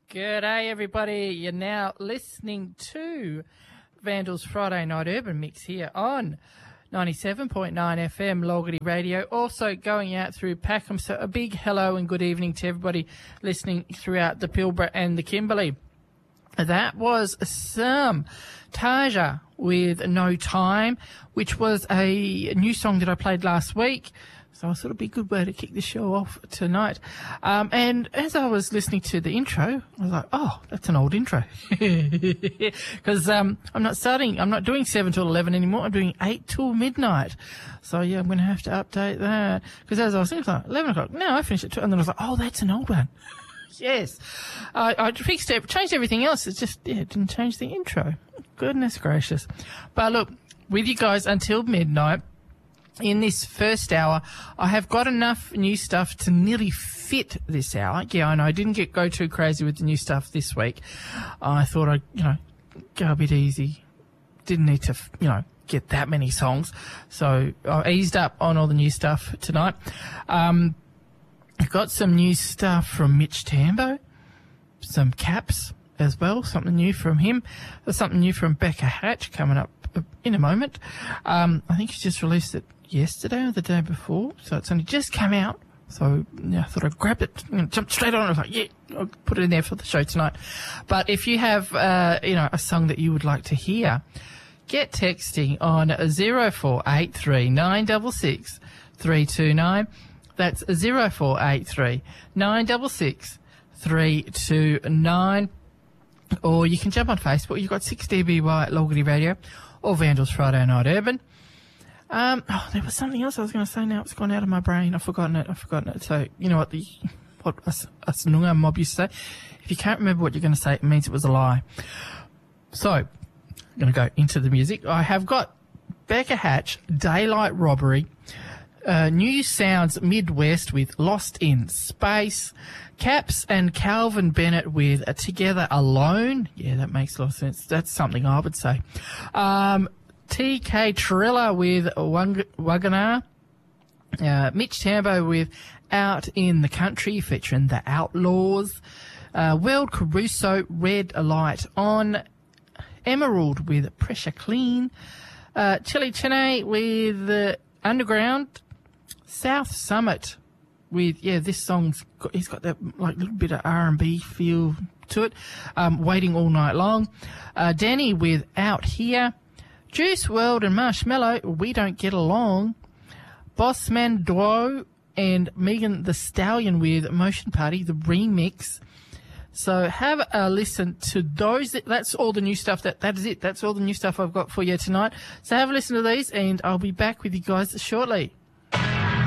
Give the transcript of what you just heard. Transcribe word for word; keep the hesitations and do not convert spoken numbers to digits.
G'day, everybody. You're now listening to Vandals Friday Night Urban Mix here on ninety-seven point nine F M Logarty Radio. Also going out through Packham. So a big hello and good evening to everybody listening throughout the Pilbara and the Kimberley. That was some Taja with No Time, which was a new song that I played last week. So I thought it'd be a good way to kick the show off tonight. Um, and as I was listening to the intro, I was like, oh, that's an old intro. Because um, I'm not starting, I'm not doing seven till eleven anymore. I'm doing eight till midnight. So, yeah, I'm going to have to update that. Because as I was thinking, like, eleven o'clock, no, I finished at two. And then I was like, oh, that's an old one. Yes. I, I fixed it, changed everything else. It just, yeah, it didn't change the intro. Goodness gracious. But look, with you guys until midnight. In this first hour, I have got enough new stuff to nearly fit this hour. Yeah, I know, I didn't get go too crazy with the new stuff this week. I thought I'd, you know, go a bit easy. Didn't need to, you know, get that many songs. So I eased up on all the new stuff tonight. Um, I've got some new stuff from Mitch Tambo, some Caps as well, something new from him. There's something new from Becca Hatch coming up in a moment. Um, I think she just released it yesterday or the day before, so it's only just come out. So yeah, I thought I'd grab it and jump straight on. I was like, yeah, I'll put it in there for the show tonight. But if you have, uh, you know, a song that you would like to hear, get texting on zero four eight three nine six six three two nine. That's zero four eight three nine six six three two nine. Or you can jump on Facebook. You've got six D B Y at Logarty Radio or Vandals Friday Night Urban. Um, oh, there was something else I was going to say now. It's gone out of my brain. I've forgotten it. I've forgotten it. So, you know what the, what us, us Noongar mob used to say? If you can't remember what you're going to say, it means it was a lie. So, I'm going to go into the music. I have got Becca Hatch, Daylight Robbery, uh, New Sounds Midwest with Lost in Space, Caps and Calvin Bennett with uh, Together Alone. Yeah, that makes a lot of sense. That's something I would say. Um, T K Trilla with Waganar, uh, Mitch Tambo with Out in the Country featuring The Outlaws, uh, World Caruso, Red Light On, Emerald with Pressure Clean, uh, Chili Chene with uh, Underground, South Summit with, yeah, this song's got, he's got that like little bit of R and B feel to it, um, Waiting All Night Long, uh, Danny with Out Here, Juice world and Marshmello, We Don't Get Along. Bossman Duo and Megan Thee Stallion with Motion Party, the remix. So have a listen to those. That's all the new stuff. That That is it. That's all the new stuff I've got for you tonight. So have a listen to these and I'll be back with you guys shortly.